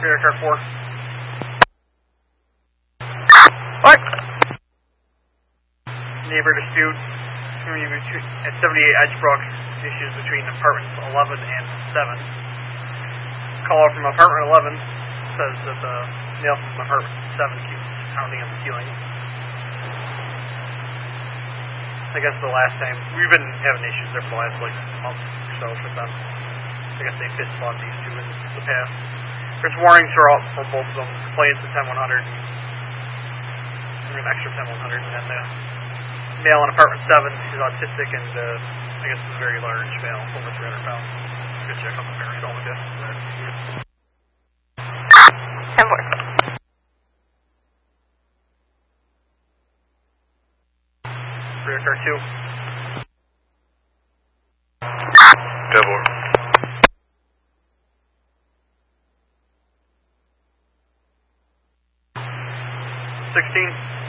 Rear car 4. What? Neighbor dispute at 78 Edgebrook. Issues between apartments 11 and 7. Caller from apartment 11 says that the male from apartment 7 keeps pounding on the ceiling. I guess the last time, we've been having issues there for the last month or so with them. I guess they fist fought these two in the past. There's warnings for both of them. Complaints at 10100 and an extra 10100, and then the male in apartment 7 is autistic and I guess it's a very large male, over 300 pounds. Good check on the periscope, I guess. 10-4. Rear car 2. 10-4. 16.